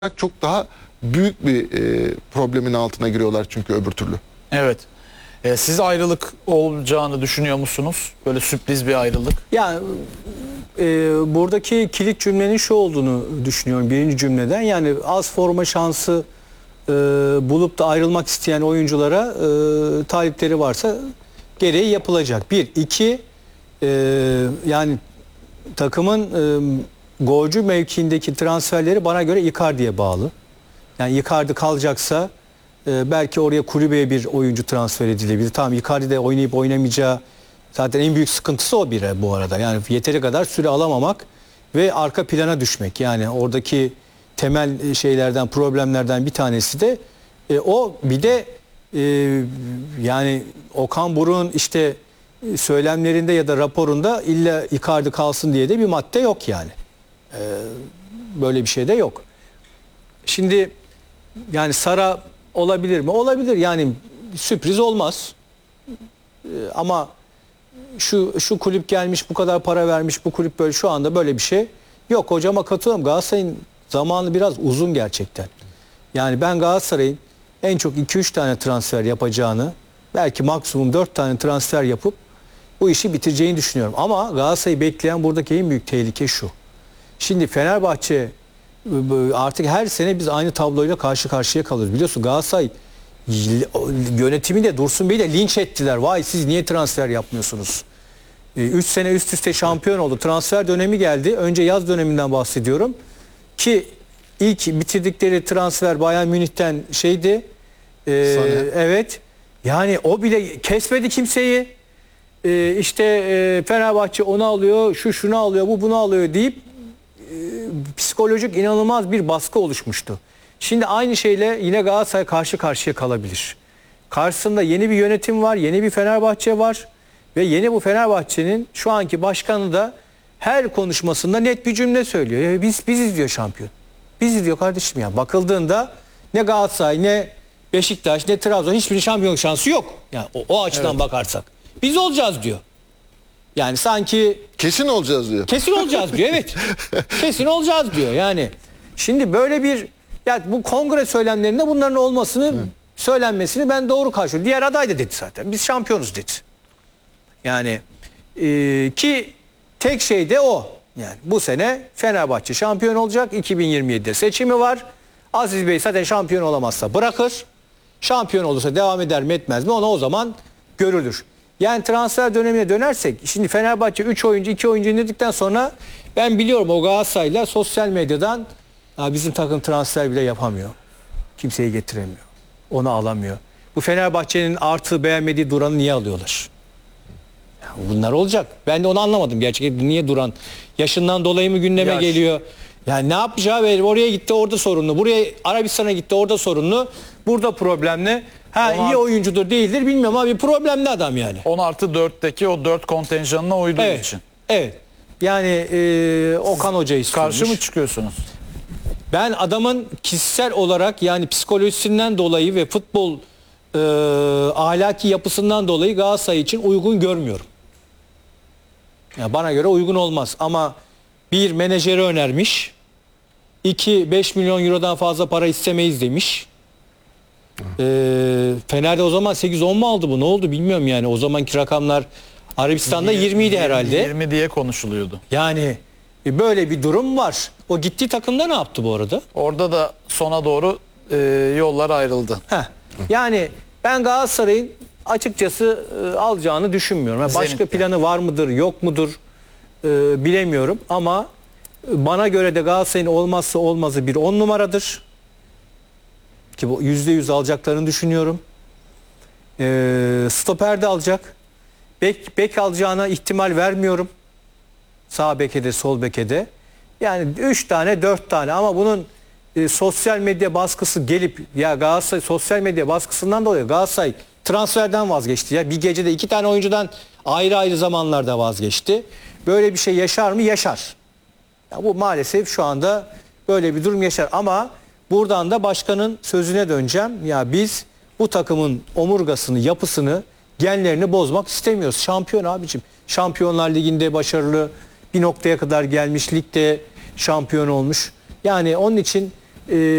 çok daha büyük bir problemin altına giriyorlar çünkü öbür türlü. Evet. Siz ayrılık olacağını düşünüyor musunuz? Böyle sürpriz bir ayrılık. Yani buradaki kilit cümlenin şu olduğunu düşünüyorum birinci cümleden. Yani az forma şansı bulup da ayrılmak isteyen oyunculara talipleri varsa gereği yapılacak. Bir. İki, yani takımın golcü mevkiindeki transferleri bana göre Icardi'ye bağlı. Yani Icardi kalacaksa belki oraya kulübeye bir oyuncu transfer edilebilir. Tamam, Icardi de oynayıp oynamayacağı zaten en büyük sıkıntısı o bu arada. Yani yeteri kadar süre alamamak ve arka plana düşmek. Yani oradaki temel şeylerden, problemlerden bir tanesi de o. Bir de yani Okan Buruk'un işte söylemlerinde ya da raporunda illa Icardi kalsın diye de bir madde yok yani. Böyle bir şey de yok. Şimdi yani Sara olabilir mi? Olabilir. Yani sürpriz olmaz. Ama şu kulüp gelmiş, bu kadar para vermiş, bu kulüp böyle, şu anda böyle bir şey yok. Hocama katılıyorum. Galatasaray'ın zamanı biraz uzun gerçekten. Yani ben Galatasaray'ın en çok 2-3 tane transfer yapacağını, belki maksimum 4 tane transfer yapıp bu işi bitireceğini düşünüyorum. Ama Galatasaray'ı bekleyen buradaki en büyük tehlike şu. Şimdi Fenerbahçe artık her sene biz aynı tabloyla karşı karşıya kalıyoruz. Biliyorsun Galatasaray yönetimi de Dursun Bey'i de linç ettiler. Vay, siz niye transfer yapmıyorsunuz? 3 sene üst üste şampiyon oldu. Transfer dönemi geldi. Önce yaz döneminden bahsediyorum. Ki ilk bitirdikleri transfer Bayern Münih'ten şeydi. Evet. Yani o bile kesmedi kimseyi. İşte Fenerbahçe onu alıyor, şunu alıyor, bu bunu alıyor deyip psikolojik inanılmaz bir baskı oluşmuştu. Şimdi aynı şeyle yine Galatasaray karşı karşıya kalabilir. Karşısında yeni bir yönetim var, yeni bir Fenerbahçe var ve yeni bu Fenerbahçe'nin şu anki başkanı da her konuşmasında net bir cümle söylüyor. Biziz diyor şampiyon. Biziz diyor kardeşim ya. Bakıldığında ne Galatasaray, ne Beşiktaş, ne Trabzon hiçbirinin şampiyonluk şansı yok. Yani o açıdan bakarsak. Biz olacağız diyor. Yani sanki Kesin olacağız diyor. kesin olacağız diyor, evet. Kesin olacağız diyor. Yani şimdi böyle bir, yani bu kongre söylemlerinde bunların olmasını, söylenmesini ben doğru karşılıyorum. Diğer aday da dedi zaten. Biz şampiyonuz dedi. Yani ki tek şey de o. Yani bu sene Fenerbahçe şampiyon olacak. 2027'de seçimi var. Aziz Bey zaten şampiyon olamazsa bırakır. Şampiyon olursa devam eder mi etmez mi, ona o zaman görülür. Yani transfer dönemine dönersek, şimdi Fenerbahçe 3 oyuncu 2 oyuncu indirdikten sonra ben biliyorum o Galatasaray'la sosyal medyadan bizim takım transfer bile yapamıyor. Kimseyi getiremiyor. Onu alamıyor. Bu Fenerbahçe'nin artı beğenmediği Duran'ı niye alıyorlar? Bunlar olacak. Ben de onu anlamadım gerçekten. Niye Duran? Yaşından dolayı mı gündeme geliyor? Yani ne yapacağı belli. Oraya gitti, orada sorunlu. Buraya, Arabistan'a gitti, orada sorunlu. Burada problemli. İyi oyuncudur değildir bilmiyorum ama bir problemli adam yani. 10+4'teki o 4 kontenjanına uyduğu için. Evet. Yani Okan Hoca istiyormuş. Karşı mı çıkıyorsunuz? Ben adamın kişisel olarak, yani psikolojisinden dolayı ve futbol ahlaki yapısından dolayı Galatasaray için uygun görmüyorum. Yani bana göre uygun olmaz ama bir, menajeri önermiş. 2, 5 milyon eurodan fazla para istemeyiz demiş. Fener'de o zaman 8-10 mu aldı bu? Ne oldu bilmiyorum yani. O zamanki rakamlar Arabistan'da 20 idi herhalde. 20 diye konuşuluyordu. Yani böyle bir durum var. O gittiği takımda ne yaptı bu arada? Orada da sona doğru yollar ayrıldı. Yani ben Galatasaray'ın açıkçası alacağını düşünmüyorum. Yani başka planı var mıdır, yok mudur bilemiyorum ama bana göre de Galatasaray'ın olmazsa olmazı bir 10 numaradır. Ki bu %100 alacaklarını düşünüyorum. Stoper de alacak. Bek alacağına ihtimal vermiyorum. Sağ beke de sol beke de. Yani 3 tane 4 tane ama bunun sosyal medya baskısı gelip, ya Galatasaray sosyal medya baskısından dolayı Galatasaray transferden vazgeçti. Ya bir gecede 2 tane oyuncudan ayrı ayrı zamanlarda vazgeçti. Böyle bir şey yaşar mı? Yaşar. Ya bu maalesef şu anda böyle bir durum yaşar ama buradan da başkanın sözüne döneceğim. Ya biz bu takımın omurgasını, yapısını, genlerini bozmak istemiyoruz. Şampiyon abicim. Şampiyonlar Ligi'nde başarılı, bir noktaya kadar gelmiş, ligde şampiyon olmuş. Yani onun için